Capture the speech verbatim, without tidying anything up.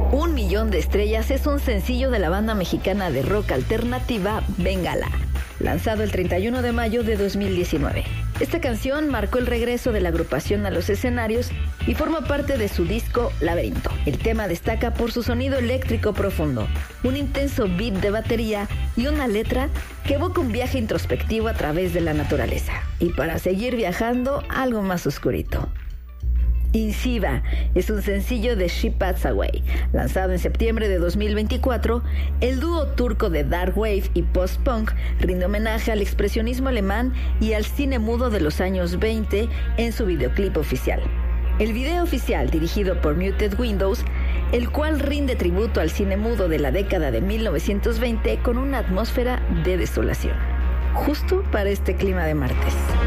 Un millón de estrellas es un sencillo de la banda mexicana de rock alternativa Bengala, lanzado el treinta y uno de mayo de dos mil diecinueve. Esta canción marcó el regreso de la agrupación a los escenarios y forma parte de su disco Laberinto. El tema destaca por su sonido eléctrico profundo, un intenso beat de batería y una letra que evoca un viaje introspectivo a través de la naturaleza. Y para seguir viajando, algo más oscurito. Insiva es un sencillo de She Passed Away, lanzado en septiembre de dos mil veinticuatro. El dúo turco de dark wave y post-punk rinde homenaje al expresionismo alemán y al cine mudo de los años veinte en su videoclip oficial. El video oficial, dirigido por Muted Windows, el cual rinde tributo al cine mudo de la década de mil novecientos veinte con una atmósfera de desolación, justo para este clima de martes.